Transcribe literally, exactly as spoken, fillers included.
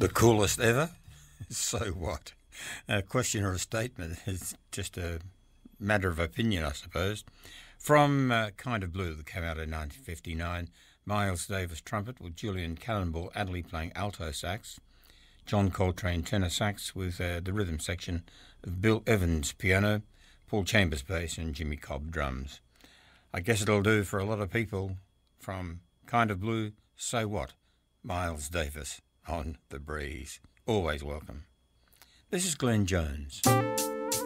The coolest ever? So what? A question or a statement is just a matter of opinion, I suppose. From uh, Kind of Blue, that came out in nineteen fifty-nine, Miles Davis trumpet with Julian Cannonball Adderley playing alto sax, John Coltrane tenor sax with uh, the rhythm section of Bill Evans piano, Paul Chambers bass and Jimmy Cobb drums. I guess it'll do for a lot of people. From Kind of Blue, So What? Miles Davis on The Breeze. Always welcome. This is Glenn Jones.